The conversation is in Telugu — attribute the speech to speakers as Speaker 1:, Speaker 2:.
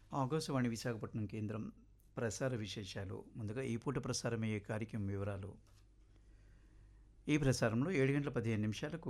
Speaker 1: ఆకాశవాణి విశాఖపట్నం కేంద్రం ప్రసార విశేషాలు. ముందుగా ఈ పూట ప్రసారమయ్యే కార్యక్రమం వివరాలు. ఈ ప్రసారంలో 7 గంటల 15 నిమిషాలకు